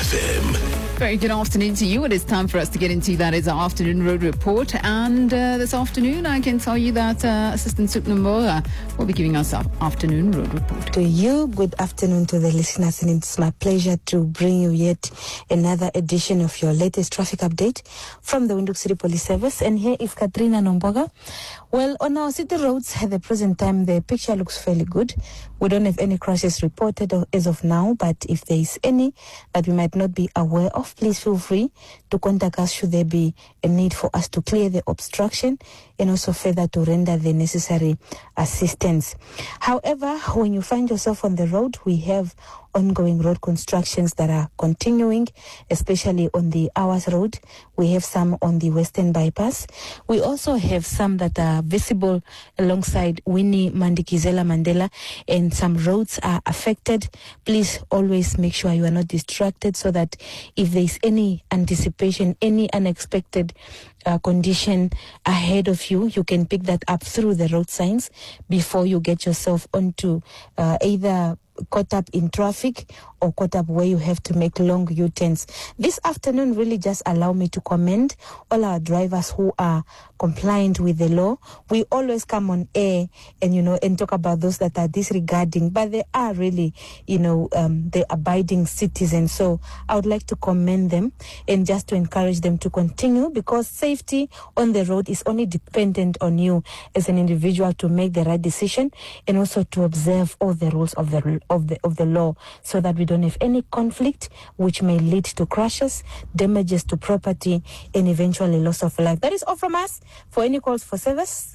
FM. Very good afternoon to you. It is time for us to get into that is our afternoon road report. And this afternoon, I can tell you that Assistant Soup Nombora will be giving us our afternoon road report. To you, good afternoon to the listeners, and it's my pleasure to bring you yet another edition of your latest traffic update from the Windhoek City Police Service. And here is Katrina Nomboga. Well, on our city roads at the present time, the picture looks fairly good. We don't have any crashes reported as of now, but if there is any that we might not be aware of, please feel free to contact us should there be a need for us to clear the obstruction and also further to render the necessary assistance. However, when you find yourself on the road, we have ongoing road constructions that are continuing, especially on the Hours Road. We have some on the Western Bypass. We also have some that are visible alongside Winnie Mandikizela Mandela, and some roads are affected. Please always make sure you are not distracted so that if there is any anticipation, any unexpected condition ahead of you, you can pick that up through the road signs before you get yourself onto either caught up in traffic or caught up where you have to make long U-turns. This afternoon really just allow me to commend all our drivers who are compliant with the law. We always come on air and talk about those that are disregarding, but they are really, the abiding citizens. So I would like to commend them and just to encourage them to continue, because safety on the road is only dependent on you as an individual to make the right decision and also to observe all the rules of the law, so that we don't have any conflict which may lead to crashes, damages to property, and eventually loss of life. That is all from us. For any calls for service,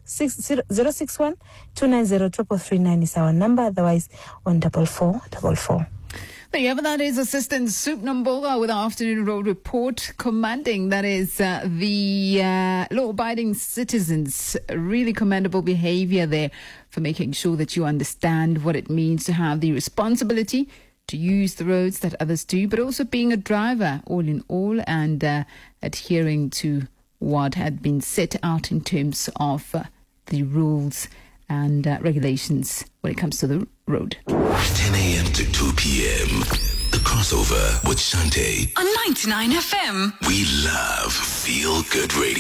061 290 339 is our number. Otherwise, on 4444. There you have it. That is Assistant Soup Nombora with our afternoon road report, commanding that is the law-abiding citizens. Really commendable behavior there for making sure that you understand what it means to have the responsibility to use the roads that others do, but also being a driver all in all, and adhering to what had been set out in terms of the rules and regulations when it comes to the road. 10 a.m. to 2 p.m. The crossover with Shante on 99 FM. We love Feel Good Radio.